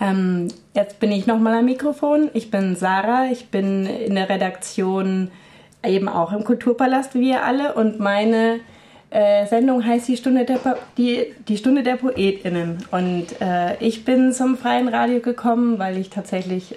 Jetzt bin ich nochmal am Mikrofon. Ich bin Sarah, ich bin in der Redaktion eben auch im Kulturpalast, wie wir alle. Und meine Sendung heißt die Stunde der PoetInnen. Und ich bin zum freien Radio gekommen, weil ich tatsächlich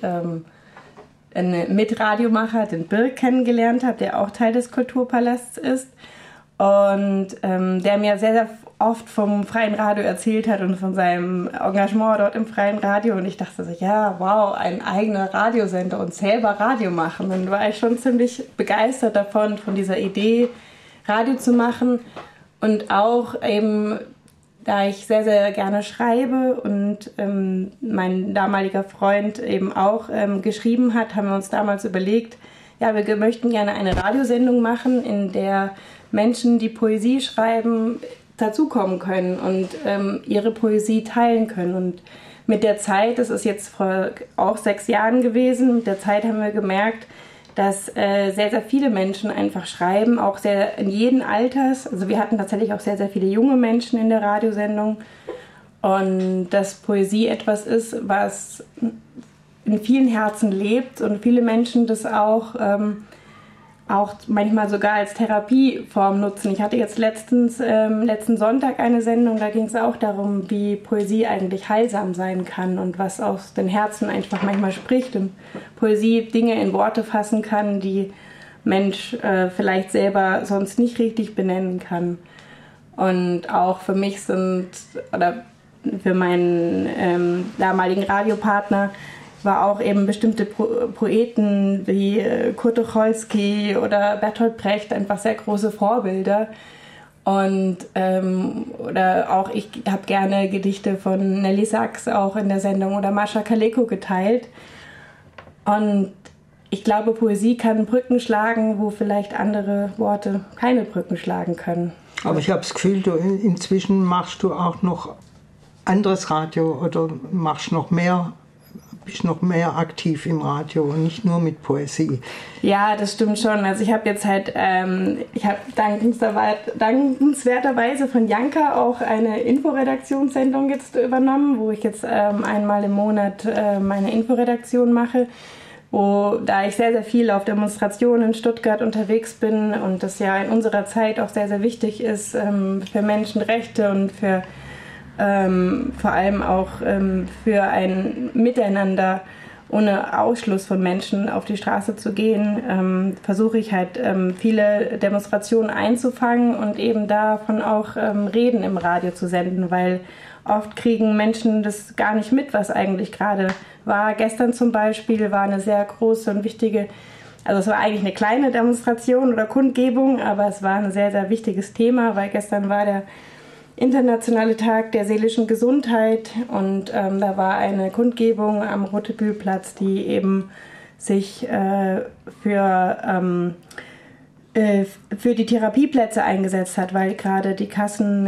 einen Mitradiomacher, den Birk, kennengelernt habe, der auch Teil des Kulturpalasts ist. Und der mir sehr, sehr oft vom freien Radio erzählt hat und von seinem Engagement dort im freien Radio. Und ich dachte so, ja, wow, ein eigener Radiosender und selber Radio machen. Dann war ich schon ziemlich begeistert davon, von dieser Idee, Radio zu machen. Und auch eben, da ich sehr, sehr gerne schreibe und mein damaliger Freund eben auch geschrieben hat, haben wir uns damals überlegt, ja, wir möchten gerne eine Radiosendung machen, in der Menschen, die Poesie schreiben, dazukommen können und ihre Poesie teilen können. Und mit der Zeit, das ist jetzt vor auch 6 Jahren gewesen, mit der Zeit haben wir gemerkt, dass sehr, sehr viele Menschen einfach schreiben, auch sehr in jedem Alters. Also wir hatten tatsächlich auch sehr, sehr viele junge Menschen in der Radiosendung. Und dass Poesie etwas ist, was in vielen Herzen lebt und viele Menschen das auch manchmal sogar als Therapieform nutzen. Ich hatte jetzt letzten Sonntag eine Sendung, da ging es auch darum, wie Poesie eigentlich heilsam sein kann und was aus den Herzen einfach manchmal spricht und Poesie Dinge in Worte fassen kann, die Mensch vielleicht selber sonst nicht richtig benennen kann. Und auch für mich oder für meinen damaligen Radiopartner war auch eben bestimmte Poeten wie Kurt Tucholsky oder Bertolt Brecht einfach sehr große Vorbilder. Und oder auch ich habe gerne Gedichte von Nelly Sachs auch in der Sendung oder Mascha Kaleko geteilt. Und ich glaube, Poesie kann Brücken schlagen, wo vielleicht andere Worte keine Brücken schlagen können. Aber ich habe das Gefühl, inzwischen machst du auch noch anderes Radio oder bist noch mehr aktiv im Radio und nicht nur mit Poesie. Ja, das stimmt schon. Also ich habe jetzt halt, ich habe dankenswerterweise von Janka auch eine Inforedaktionssendung jetzt übernommen, wo ich jetzt einmal im Monat meine Inforedaktion mache, da ich sehr, sehr viel auf Demonstrationen in Stuttgart unterwegs bin und das ja in unserer Zeit auch sehr, sehr wichtig ist für Menschenrechte und für vor allem auch für ein Miteinander ohne Ausschluss von Menschen auf die Straße zu gehen, versuche ich halt viele Demonstrationen einzufangen und eben davon auch Reden im Radio zu senden, weil oft kriegen Menschen das gar nicht mit, was eigentlich gerade war. Gestern zum Beispiel war eine sehr große und wichtige, also es war eigentlich eine kleine Demonstration oder Kundgebung, aber es war ein sehr, sehr wichtiges Thema, weil gestern war der Internationale Tag der seelischen Gesundheit und da war eine Kundgebung am Rotebühlplatz, die eben sich für die Therapieplätze eingesetzt hat, weil gerade die Kassen